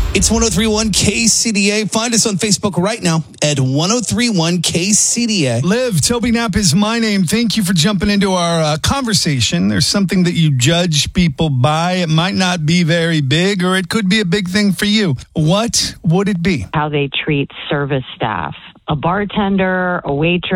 It's 1031 KCDA. Find us on Facebook right now at 1031 KCDA. Liv, Toby Knapp is my name. Thank you for jumping into our conversation. There's something that you judge people by. It might not be very big, or it could be a big thing for you. What would it be? How they treat service staff, a bartender, a waitress.